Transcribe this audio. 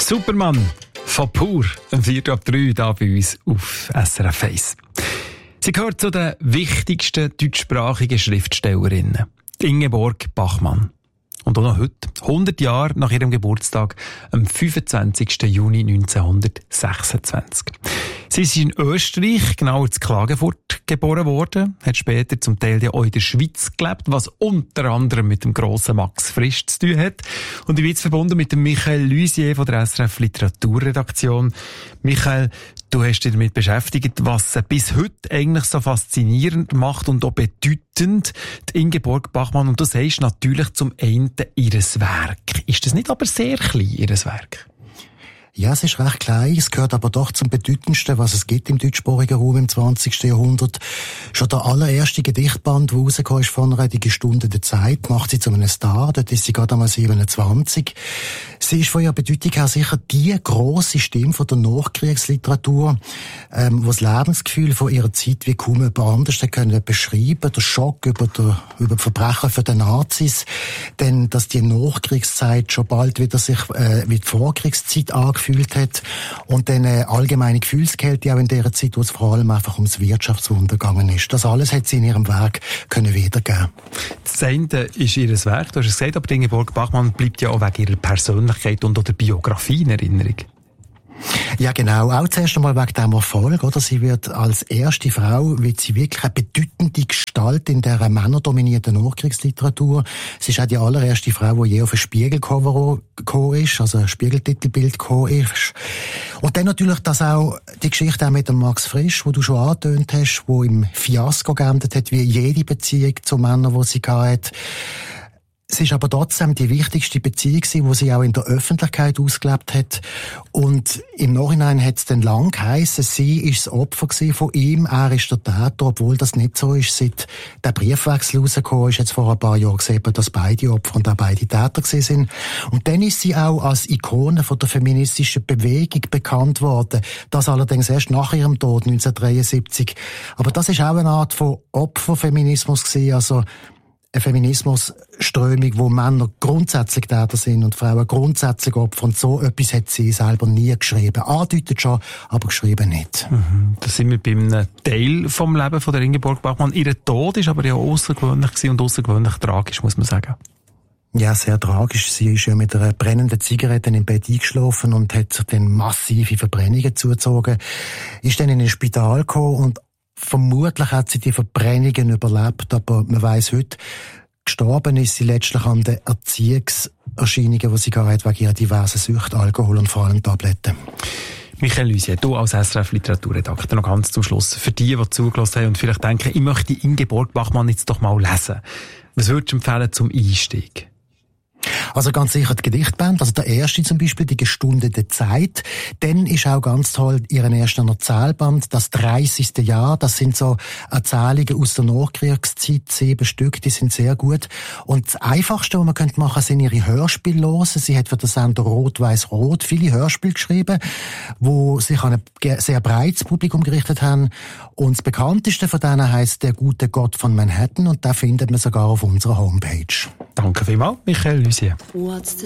Superman von Pur, am 4 ab 3 hier bei uns auf SRF 1. Sie gehört zu den wichtigsten deutschsprachigen Schriftstellerinnen. Ingeborg Bachmann. Und auch noch heute, 100 Jahre nach ihrem Geburtstag, am 25. Juni 1926. Sie ist in Österreich, genau in Klagenfurt, geboren worden, hat später zum Teil ja auch in der Schweiz gelebt, was unter anderem mit dem grossen Max Frisch zu tun hat. Und ich bin jetzt verbunden mit dem Michael Luisier von der SRF Literaturredaktion. Michael, du hast dich damit beschäftigt, was bis heute eigentlich so faszinierend macht und auch bedeutend, die Ingeborg Bachmann. Und du sagst natürlich zum einen ihres Werk. Ist das nicht aber sehr klein, ihres Werk? Ja, es ist recht klein, es gehört aber doch zum bedeutendsten, was es gibt im deutschsprachigen Raum im 20. Jahrhundert. Schon der allererste Gedichtband, der rausgekommen ist von einer, die Stunde der Zeit, macht sie zu einem Star, dort ist sie gerade einmal 27. Sie ist von ihrer Bedeutung her sicher die grosse Stimme von der Nachkriegsliteratur, wo das Lebensgefühl von ihrer Zeit wie kaum jemand anders können beschreiben, der Schock über die Verbrechen für die Nazis, denn dass die Nachkriegszeit schon bald wieder sich wie die Vorkriegszeit angefühlt hat und dann allgemeine Gefühlskälte auch in dieser Zeit, wo es vor allem einfach ums Wirtschaftswunder gegangen ist. Das alles hat sie in ihrem Werk können wiedergeben. Das eine ist ihr Werk, du hast es gesagt, aber Ingeborg Bachmann bleibt ja auch wegen ihrer Persönlichkeit und oder Biografie in Erinnerung. Ja, genau. Auch zuerst einmal wegen dem Erfolg, oder? Sie wird als erste Frau, wird sie wirklich eine bedeutende Gestalt in der männerdominierten Nachkriegsliteratur. Sie ist auch die allererste Frau, die je auf ein Spiegelcover gekommen ist, also ein Spiegeltitelbild gekommen ist. Und dann natürlich das auch, die Geschichte auch mit dem Max Frisch, wo du schon angetönt hast, wo im Fiasko geendet hat, wie jede Beziehung zu Männern, die sie hatte. Es ist aber trotzdem die wichtigste Beziehung, die sie auch in der Öffentlichkeit ausgelebt hat. Und im Nachhinein hat es dann lang geheissen, sie ist das Opfer von ihm, er ist der Täter, obwohl das nicht so ist. Seit der Briefwechsel rausgekommen ist, jetzt vor ein paar Jahren gesehen, dass beide Opfer und auch beide Täter sind. Und dann ist sie auch als Ikone von der feministischen Bewegung bekannt worden. Das allerdings erst nach ihrem Tod, 1973. Aber das ist auch eine Art von Opferfeminismus gewesen, also eine Feminismusströmung, wo Männer grundsätzlich Täter sind und Frauen grundsätzlich Opfer. Und so etwas hat sie selber nie geschrieben. Andeutet schon, aber geschrieben nicht. Da sind wir bei einem Teil vom Leben von der Ingeborg Bachmann. Ihr Tod ist aber ja außergewöhnlich gewesen und außergewöhnlich tragisch, muss man sagen. Ja, sehr tragisch. Sie ist ja mit einer brennenden Zigarette im Bett eingeschlafen und hat dann massive Verbrennungen zugezogen. Ist dann in ein Spital gekommen und vermutlich hat sie die Verbrennungen überlebt, aber man weiss heute, gestorben ist sie letztlich an den Erziehungserscheinungen, die sie gehabt hat, wegen ihrer diversen Süchte, Alkohol und vor allem Tabletten. Michael Luisier, du als SRF Literaturredakteur noch ganz zum Schluss. Für die zugelassen haben und vielleicht denken, ich möchte Ingeborg Bachmann jetzt doch mal lesen. Was würdest du empfehlen zum Einstieg? Also ganz sicher die Gedichtband, also der erste zum Beispiel, die Stunde der Zeit. Dann ist auch ganz toll ihren ersten Erzählband, das 30. Jahr. Das sind so Erzählungen aus der Nachkriegszeit, 7 Stück, die sind sehr gut. Und das Einfachste, was man machen könnte, sind ihre Hörspiele hören. Sie hat für den Sender Rot-Weiß-Rot viele Hörspiele geschrieben, die sich an ein sehr breites Publikum gerichtet haben. Und das bekannteste von denen heisst Der gute Gott von Manhattan und da findet man sogar auf unserer Homepage. Danke vielmals, Michael Luisier. What's the